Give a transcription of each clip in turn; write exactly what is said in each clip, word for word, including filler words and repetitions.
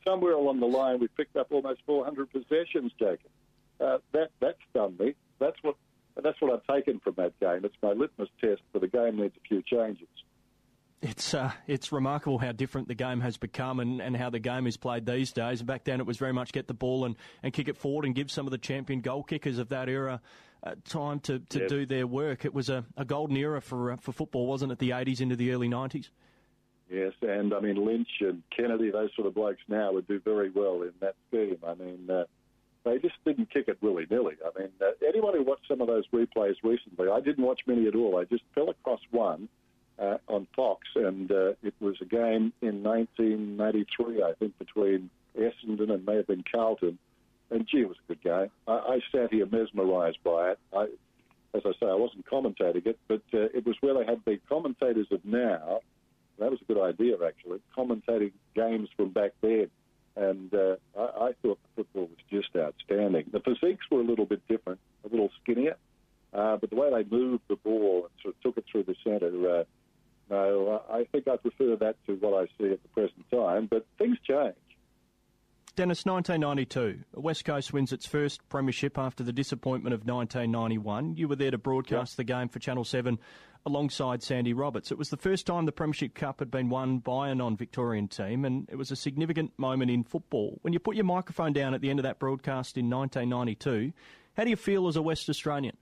somewhere along the line we picked up almost four hundred possessions, Jacob. Uh, that that stunned me. That's what that's what I've taken from that game. It's my litmus test for the game needs a few changes. It's uh, it's remarkable how different the game has become and, and how the game is played these days. Back then it was very much get the ball and, and kick it forward and give some of the champion goal kickers of that era uh, time to, to yes. do their work. It was a, a golden era for uh, for football, wasn't it, the eighties into the early nineties? Yes, and I mean Lynch and Kennedy, those sort of blokes now would do very well in that scheme. I mean, uh, they just didn't kick it willy-nilly. I mean, uh, anyone who watched some of those replays recently, I didn't watch many at all. I just fell across one uh, on Fox, and uh, it was a game in nineteen ninety-three, I think, between Essendon and may have been Carlton. And, gee, it was a good game. I, I sat here mesmerised by it. I, as I say, I wasn't commentating it, but uh, it was where they had the commentators of now. That was a good idea, actually, commentating games from back then. And uh, I, I thought the football was just outstanding. The physiques were a little bit different, a little skinnier, uh, but the way they moved the ball and sort of took it through the centre, uh, no, I think I prefer that to what I see at the present time. But things change. Dennis, nineteen ninety-two, West Coast wins its first premiership after the disappointment of nineteen ninety-one. You were there to broadcast yep. the game for Channel seven alongside Sandy Roberts. It was the first time the Premiership Cup had been won by a non-Victorian team, and it was a significant moment in football. When you put your microphone down at the end of that broadcast in nineteen ninety-two, how do you feel as a West Australian?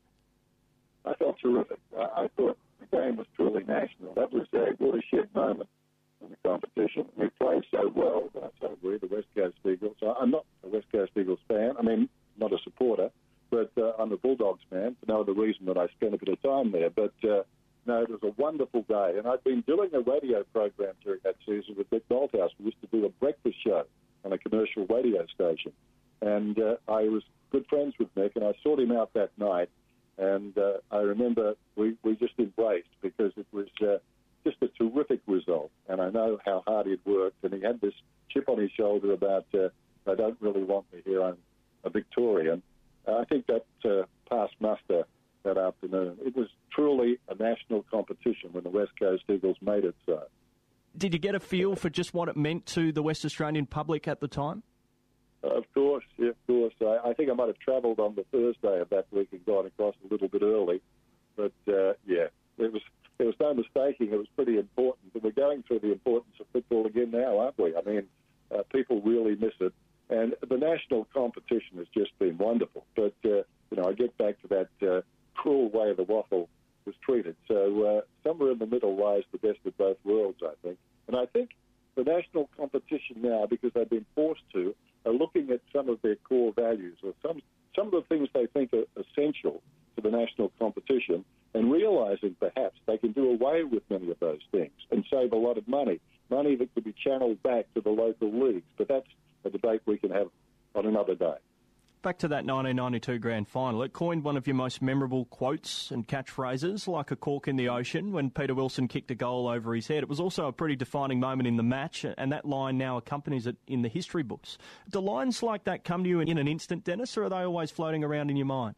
I felt terrific. I thought the game was truly national. That was a watershed moment in the competition. We played so well. I so agree, the West Coast Eagles. I'm not a West Coast Eagles fan. I mean, not a supporter, but uh, I'm a Bulldogs fan for no other reason that I spent a bit of time there. But uh, no, it was a wonderful day. And I'd been doing a radio program during that season with Mick Malthouse. We used to do a breakfast show on a commercial radio station. And uh, I was good friends with Mick, and I sought him out that night. And uh, I remember we, we just embraced because it was uh, just a terrific result. And I know how hard he'd worked. And he had this chip on his shoulder about, uh, they don't really want me here. I'm a Victorian. Uh, I think that uh, passed muster that afternoon. It was truly a national competition when the West Coast Eagles made it so. Did you get a feel for just what it meant to the West Australian public at the time? Uh, of course, yeah, of course. I, I think I might have travelled on the Thursday of that week and gone across a little bit early. But, uh, yeah, there was there was no mistaking it was pretty important. And we're going through the importance of football again now, aren't we? I mean, uh, people really miss it. And the national competition has just been wonderful. But, uh, you know, I get back to that uh, cruel way the waffle was treated. So uh, somewhere in the middle lies the best of both worlds, I think. And I think the national competition now, because they've been forced to, are looking at some of their core values or some some of the things they think are essential to the national competition and realising perhaps they can do away with many of those things and save a lot of money, money that could be channeled back to the local leagues. But that's a debate we can have on another day. Back to that nineteen ninety-two grand final, it coined one of your most memorable quotes and catchphrases, like a cork in the ocean, when Peter Wilson kicked a goal over his head. It was also a pretty defining moment in the match, and that line now accompanies it in the history books. Do lines like that come to you in an instant, Dennis, or are they always floating around in your mind?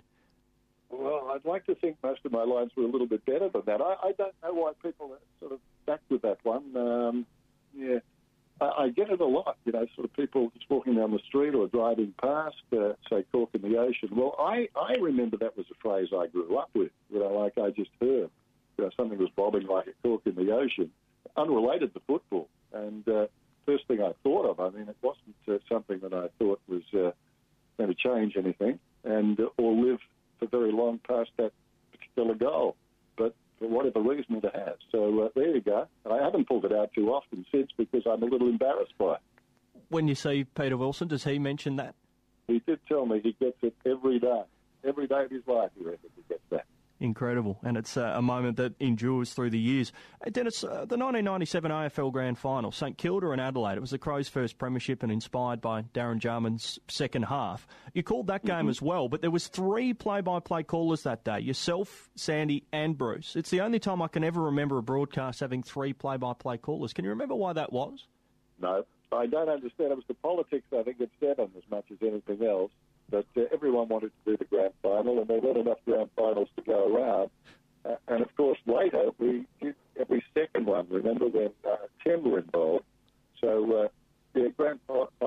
Well, I'd like to think most of my lines were a little bit better than that. I, I don't know why people are sort of back with that one. Um, yeah. I get it a lot, you know, sort of people just walking down the street or driving past, uh, say, cork in the ocean. Well, I, I remember that was a phrase I grew up with, you know, like I just heard. You know, something was bobbing like a cork in the ocean, unrelated to football. And uh, first thing I thought of, I mean, it wasn't uh, something that I thought was uh, going to change anything and uh, or live for very long past that particular goal. But for whatever reason it has. So uh, there you go. And I haven't pulled it out too often since because I'm a little embarrassed by it. When you see Peter Wilson, does he mention that? He did tell me he gets it every day. Every day of his life he reckons he gets that. Incredible. And it's uh, a moment that endures through the years. Hey, Dennis, uh, the nineteen ninety-seven A F L Grand Final, St Kilda and Adelaide, it was the Crows' first premiership and inspired by Darren Jarman's second half. You called that game mm-hmm. as well, but there was three play-by-play callers that day, yourself, Sandy and Bruce. It's the only time I can ever remember a broadcast having three play-by-play callers. Can you remember why that was? No, I don't understand. It was the politics, I think, at seven as much as anything else. But uh, everyone wanted to do the grand final, and there weren't enough grand finals to go around. Uh, and, of course, later we did every second one. Remember when uh, ten were involved? So, uh, yeah, grand final